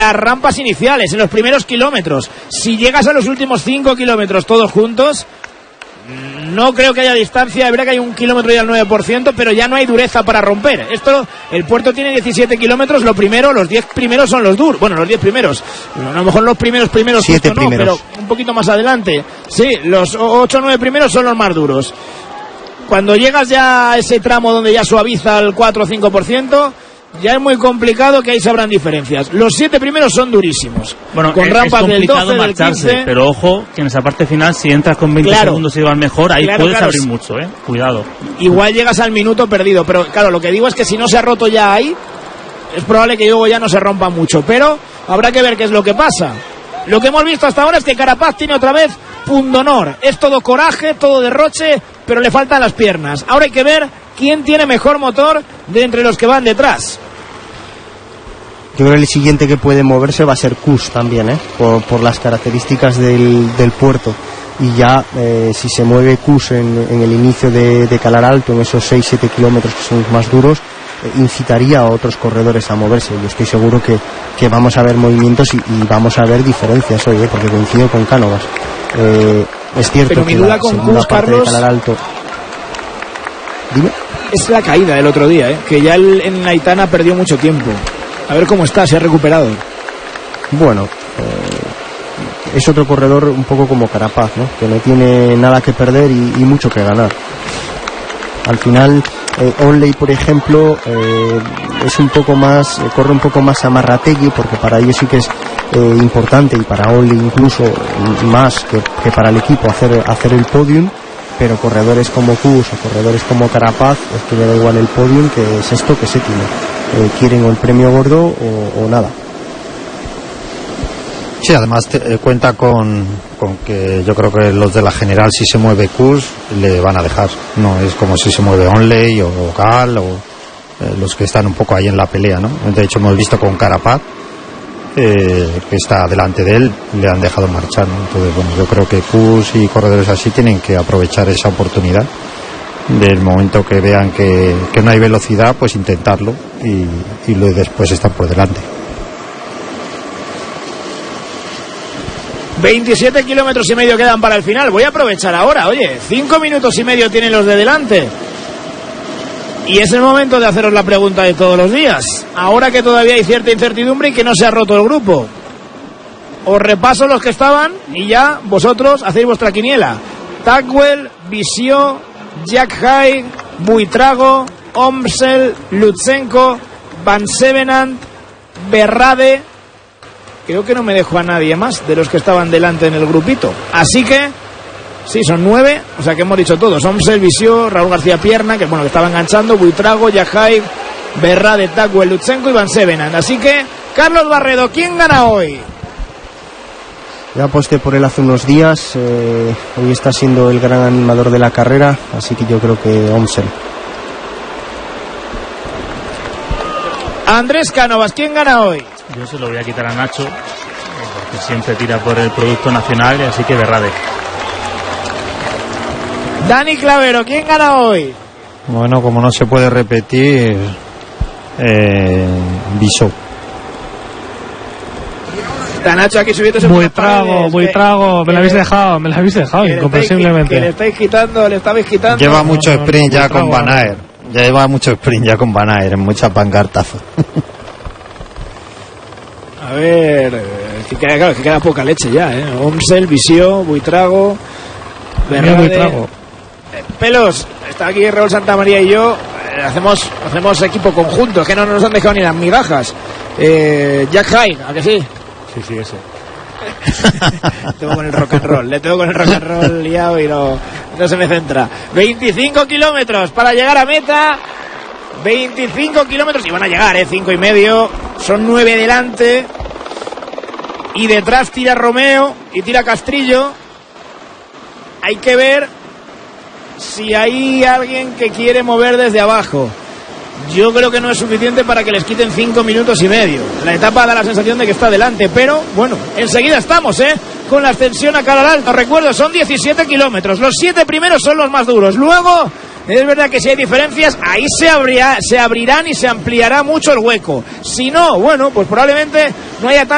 las rampas iniciales, en los primeros kilómetros. Si llegas a los últimos 5 kilómetros todos juntos, no creo que haya distancia. Es verdad que hay 1 kilómetro y al 9%, pero ya no hay dureza para romper. El puerto tiene 17 kilómetros. Los 10 primeros son los duros. Bueno, los 10 primeros. A lo mejor los primeros 7 no, pero un poquito más adelante. Sí, los 8 o 9 primeros son los más duros. Cuando llegas ya a ese tramo donde ya suaviza el 4 o 5%, ya es muy complicado, que ahí se habrán diferencias. Los 7 primeros son durísimos. Bueno, con rampas del 12, marcharse, del 15. Pero ojo, que en esa parte final, si entras con 20 segundos y vas mejor, ahí puedes abrir mucho, cuidado. Igual llegas al minuto perdido, pero claro, lo que digo es que si no se ha roto ya ahí, es probable que luego ya no se rompa mucho, pero habrá que ver qué es lo que pasa. Lo que hemos visto hasta ahora es que Carapaz tiene otra vez pundonor. Es todo coraje, todo derroche, pero le faltan las piernas. Ahora hay que ver quién tiene mejor motor de entre los que van detrás. Yo creo que el siguiente que puede moverse va a ser Kuss también, por las características del puerto. Y ya si se mueve Kuss en el inicio de Calar Alto, en esos 6-7 kilómetros que son los más duros, incitaría a otros corredores a moverse. Yo estoy seguro que vamos a ver movimientos y vamos a ver diferencias hoy, porque coincido con Cánovas. Es cierto, pero mi duda con Kuss, Carlos, de Calar Alto... Dime. Es la caída del otro día, que ya en la Aitana perdió mucho tiempo. A ver cómo está, se ha recuperado. Bueno, es otro corredor un poco como Carapaz, ¿no? Que no tiene nada que perder y mucho que ganar. Al final, Onley, por ejemplo, es un poco más, corre un poco más a Marrategui, porque para ellos sí que es importante, y para Onley incluso más que para el equipo hacer el podium. Pero corredores como Kuss o corredores como Carapaz, es que le da igual el podium, que es esto, que séptimo. Quieren o el premio gordo o nada. Sí, además cuenta con que yo creo que los de la general, si se mueve Kuss, le van a dejar. No es como si se mueve Onley o Gal o los que están un poco ahí en la pelea, ¿no? De hecho, hemos visto con Carapaz, que está delante de él, le han dejado marchar, ¿no? Entonces, bueno, yo creo que Kuss y corredores así tienen que aprovechar esa oportunidad. Del momento que vean que no hay velocidad, pues intentarlo y luego después estar por delante. 27 kilómetros y medio quedan para el final. Voy a aprovechar ahora, 5 minutos y medio tienen los de delante. Y es el momento de haceros la pregunta de todos los días. Ahora que todavía hay cierta incertidumbre y que no se ha roto el grupo, os repaso los que estaban y ya vosotros hacéis vuestra quiniela. Tackwell, Visio, Jack Haig, Buitrago, Omsel, Lutsenko, Van Sevenant, Berrade. Creo que no me dejo a nadie más de los que estaban delante en el grupito. Así que sí, son 9, o sea que hemos dicho todos. Omsel, Visio, Raúl García Pierna, que estaba enganchando, Buitrago, Jack Haig, Berrade, Tackwell, Lutsenko y Van Sevenant. Así que, Carlos Barredo, ¿quién gana hoy? Ya aposté por él hace unos días, hoy está siendo el gran animador de la carrera, así que yo creo que Omsel. Andrés Cánovas, ¿quién gana hoy? Yo se lo voy a quitar a Nacho, porque siempre tira por el producto nacional, así que Berrade. Dani Clavero, ¿quién gana hoy? Bueno, como no se puede repetir, Visou. Nacho aquí subiéndose muy trago, me la habéis dejado incomprensiblemente. Le estabais quitando. Lleva mucho sprint ya con Van Aert. Ya lleva mucho sprint ya con Van Aert, en muchas pancartas. A ver, que queda poca leche ya, Omsel, Visio, Buitrago, Berrade. Pelos, está aquí Raúl Santamaría y yo, hacemos equipo conjunto, es que no nos han dejado ni las migajas. Jack Haig, ¿a que sí? Sí, ese. Le tengo con el rock and roll liado y no se me centra. 25 kilómetros para llegar a meta. 25 kilómetros y van a llegar, 5 y medio. Son 9 delante. Y detrás tira Romeo y tira Castrillo. Hay que ver si hay alguien que quiere mover desde abajo. Yo creo que no es suficiente para que les quiten 5 minutos y medio. La etapa da la sensación de que está delante, pero bueno, enseguida estamos, con la ascensión a Calar Alto. Recuerdo, son 17 kilómetros. Los 7 primeros son los más duros. Luego, es verdad que si hay diferencias, ahí se abrirán y se ampliará mucho el hueco. Si no, bueno, pues probablemente no haya tanto.